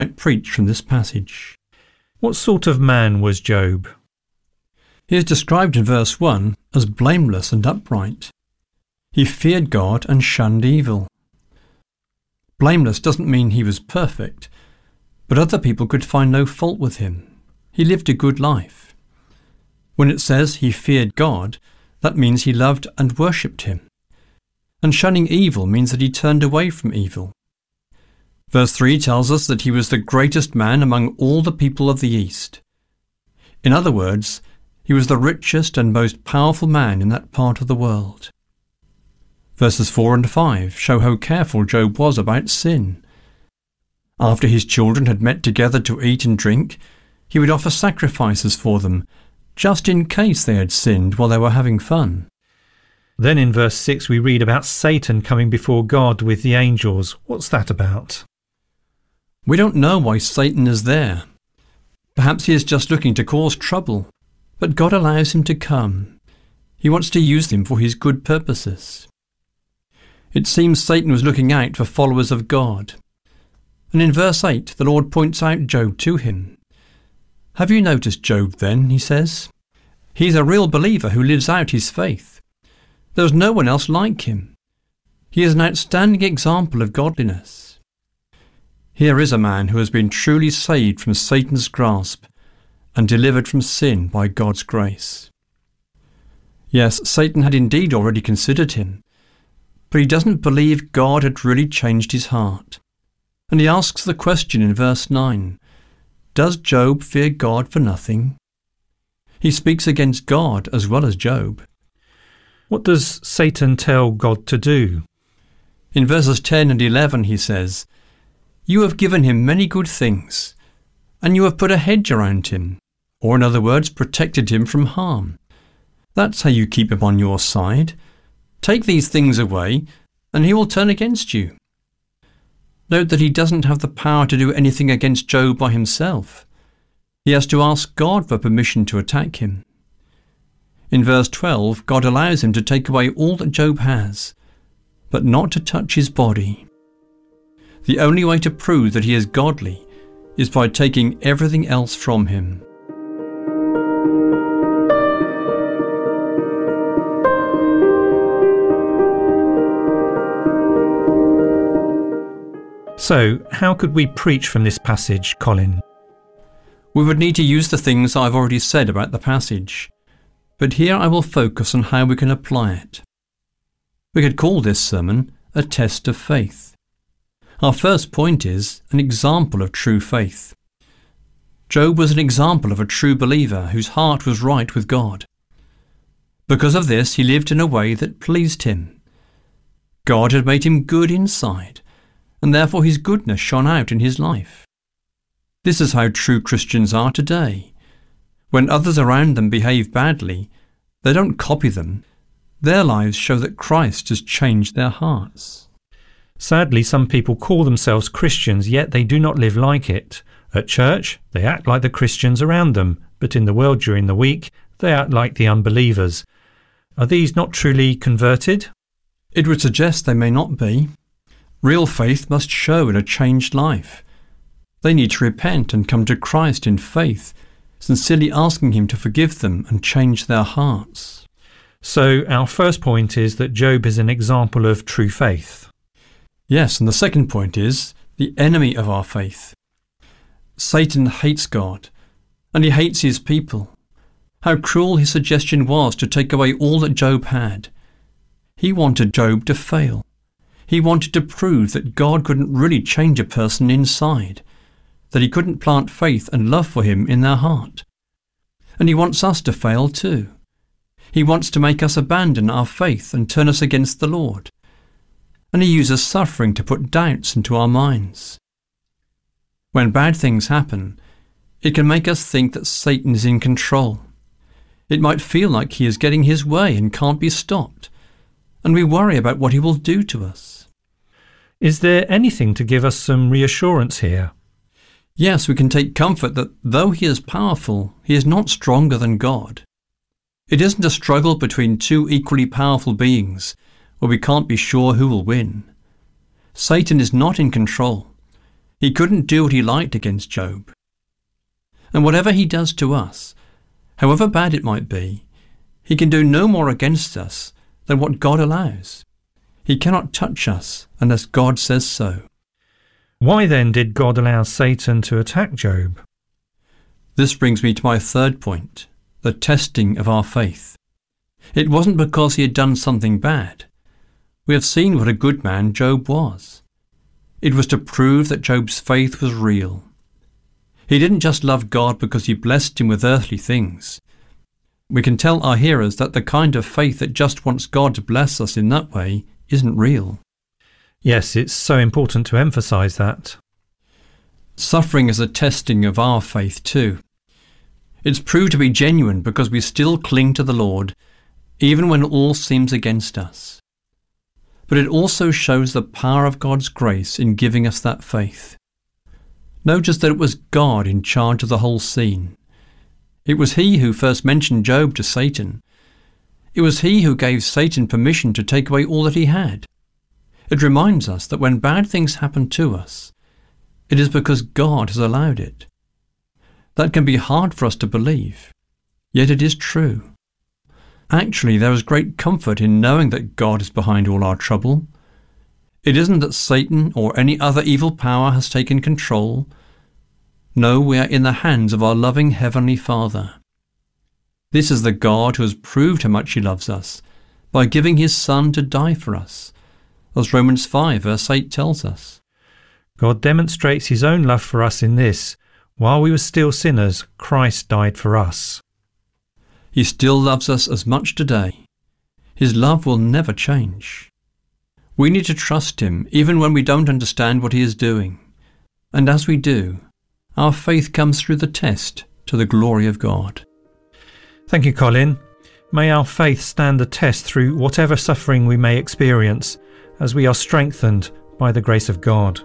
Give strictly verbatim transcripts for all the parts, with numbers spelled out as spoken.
preach from this passage. What sort of man was Job? He is described in verse one as blameless and upright. He feared God and shunned evil. Blameless doesn't mean he was perfect, but other people could find no fault with him. He lived a good life. When it says he feared God, that means he loved and worshipped him. And shunning evil means that he turned away from evil. Verse three tells us that he was the greatest man among all the people of the East. In other words, he was the richest and most powerful man in that part of the world. Verses four and five show how careful Job was about sin. After his children had met together to eat and drink, he would offer sacrifices for them, just in case they had sinned while they were having fun. Then in verse six we read about Satan coming before God with the angels. What's that about? We don't know why Satan is there. Perhaps he is just looking to cause trouble, but God allows him to come. He wants to use him for his good purposes. It seems Satan was looking out for followers of God. And in verse eight, the Lord points out Job to him. Have you noticed Job then, he says? He's a real believer who lives out his faith. There's no one else like him. He is an outstanding example of godliness. Here is a man who has been truly saved from Satan's grasp and delivered from sin by God's grace. Yes, Satan had indeed already considered him, but he doesn't believe God had really changed his heart. And he asks the question in verse nine, does Job fear God for nothing? He speaks against God as well as Job. What does Satan tell God to do? In verses ten and eleven he says, you have given him many good things, and you have put a hedge around him, or in other words, protected him from harm. That's how you keep him on your side. Take these things away, and he will turn against you. Note that he doesn't have the power to do anything against Job by himself. He has to ask God for permission to attack him. In verse twelve, God allows him to take away all that Job has, but not to touch his body. The only way to prove that he is godly is by taking everything else from him. So, how could we preach from this passage, Colin? We would need to use the things I've already said about the passage, but here I will focus on how we can apply it. We could call this sermon a test of faith. Our first point is an example of true faith. Job was an example of a true believer whose heart was right with God. Because of this, he lived in a way that pleased him. God had made him good inside, and therefore his goodness shone out in his life. This is how true Christians are today. When others around them behave badly, they don't copy them. Their lives show that Christ has changed their hearts. Sadly, some people call themselves Christians, yet they do not live like it. At church, they act like the Christians around them, but in the world during the week, they act like the unbelievers. Are these not truly converted? It would suggest they may not be. Real faith must show in a changed life. They need to repent and come to Christ in faith, sincerely asking him to forgive them and change their hearts. So our first point is that Job is an example of true faith. Yes, and the second point is the enemy of our faith. Satan hates God, and he hates his people. How cruel his suggestion was to take away all that Job had. He wanted Job to fail. He wanted to prove that God couldn't really change a person inside, that he couldn't plant faith and love for him in their heart. And he wants us to fail too. He wants to make us abandon our faith and turn us against the Lord. And he uses suffering to put doubts into our minds. When bad things happen, it can make us think that Satan is in control. It might feel like he is getting his way and can't be stopped, and we worry about what he will do to us. Is there anything to give us some reassurance here? Yes, we can take comfort that though he is powerful, he is not stronger than God. It isn't a struggle between two equally powerful beings where we can't be sure who will win. Satan is not in control. He couldn't do what he liked against Job. And whatever he does to us, however bad it might be, he can do no more against us than what God allows. He cannot touch us unless God says so. Why then did God allow Satan to attack Job? This brings me to my third point, the testing of our faith. It wasn't because he had done something bad. We have seen what a good man Job was. It was to prove that Job's faith was real. He didn't just love God because he blessed him with earthly things. We can tell our hearers that the kind of faith that just wants God to bless us in that way isn't real. Yes, it's so important to emphasize that. Suffering is a testing of our faith too. It's proved to be genuine because we still cling to the Lord, even when all seems against us. But it also shows the power of God's grace in giving us that faith. Notice that it was God in charge of the whole scene. It was he who first mentioned Job to Satan. It was he who gave Satan permission to take away all that he had. It reminds us that when bad things happen to us, it is because God has allowed it. That can be hard for us to believe, yet it is true. Actually, there is great comfort in knowing that God is behind all our trouble. It isn't that Satan or any other evil power has taken control. No, we are in the hands of our loving Heavenly Father. This is the God who has proved how much he loves us by giving his Son to die for us, as Romans five verse eight tells us. God demonstrates his own love for us in this: while we were still sinners, Christ died for us. He still loves us as much today. His love will never change. We need to trust him even when we don't understand what he is doing. And as we do, our faith comes through the test to the glory of God. Thank you, Colin. May our faith stand the test through whatever suffering we may experience, as we are strengthened by the grace of God.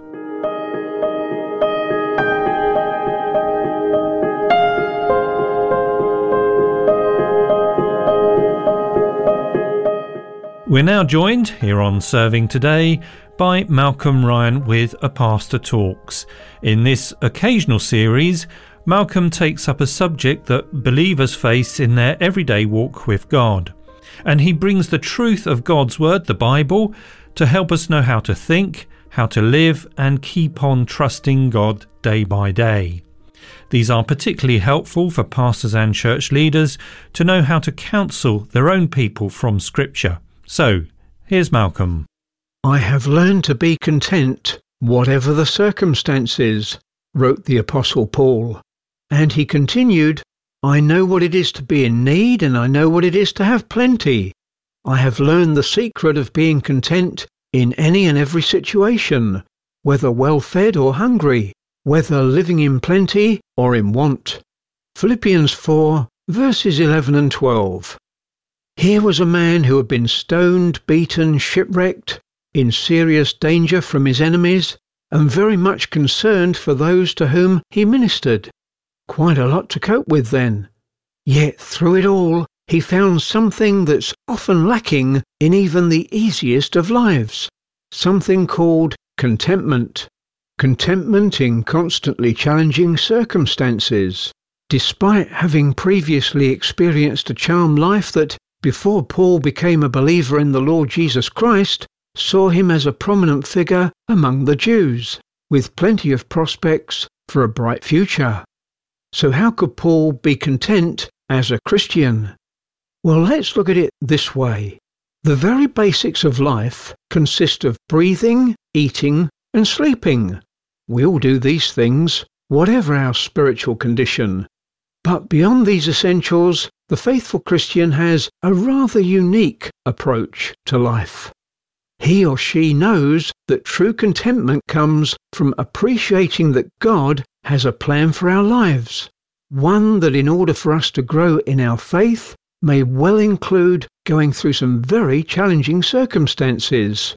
We're now joined, here on Serving Today, by Malcolm Ryan with A Pastor Talks. In this occasional series, Malcolm takes up a subject that believers face in their everyday walk with God. And he brings the truth of God's Word, the Bible, to help us know how to think, how to live, and keep on trusting God day by day. These are particularly helpful for pastors and church leaders to know how to counsel their own people from Scripture. So, here's Malcolm. I have learned to be content, whatever the circumstances, wrote the Apostle Paul. And he continued, I know what it is to be in need, and I know what it is to have plenty. I have learned the secret of being content in any and every situation, whether well-fed or hungry, whether living in plenty or in want. Philippians four, verses eleven and twelve. Here was a man who had been stoned, beaten, shipwrecked, in serious danger from his enemies, and very much concerned for those to whom he ministered. Quite a lot to cope with then. Yet through it all, he found something that's often lacking in even the easiest of lives, something called contentment. Contentment in constantly challenging circumstances. Despite having previously experienced a charmed life that, before Paul became a believer in the Lord Jesus Christ, saw him as a prominent figure among the Jews, with plenty of prospects for a bright future. So how could Paul be content as a Christian? Well, let's look at it this way. The very basics of life consist of breathing, eating, and sleeping. We all do these things, whatever our spiritual condition. But beyond these essentials, the faithful Christian has a rather unique approach to life. He or she knows that true contentment comes from appreciating that God has a plan for our lives, one that in order for us to grow in our faith may well include going through some very challenging circumstances.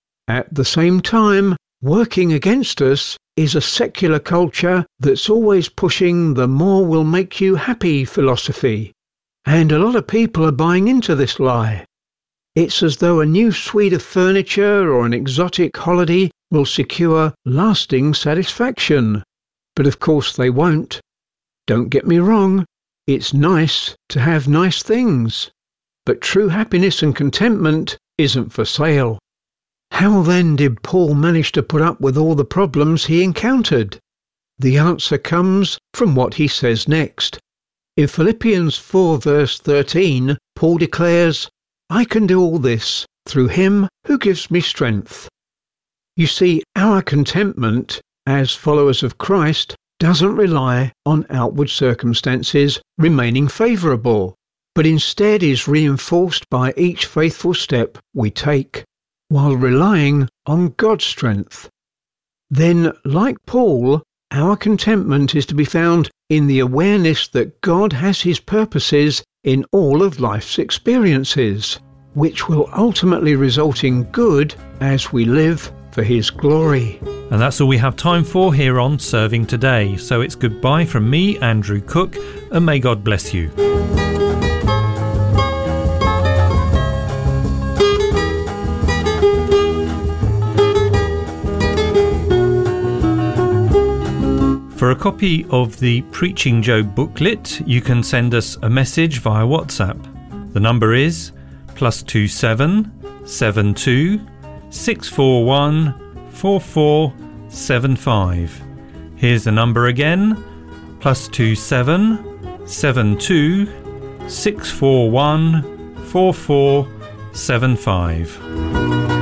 At the same time, working against us is a secular culture that's always pushing the more will make you happy philosophy. And a lot of people are buying into this lie. It's as though a new suite of furniture or an exotic holiday will secure lasting satisfaction. But of course they won't. Don't get me wrong, it's nice to have nice things. But true happiness and contentment isn't for sale. How then did Paul manage to put up with all the problems he encountered? The answer comes from what he says next. In Philippians four verse thirteen, Paul declares, "I can do all this through him who gives me strength." You see, our contentment as followers of Christ doesn't rely on outward circumstances remaining favourable, but instead is reinforced by each faithful step we take, while relying on God's strength. Then, like Paul, our contentment is to be found in the awareness that God has his purposes in all of life's experiences, which will ultimately result in good as we live for his glory. And that's all we have time for here on Serving Today. So it's goodbye from me, Andrew Cook, and may God bless you. For a copy of the Preaching Job booklet, you can send us a message via WhatsApp. The number is plus two seven seven two six four one four four seven five. Here's the number again, plus two seven seven two six four one four four seven five.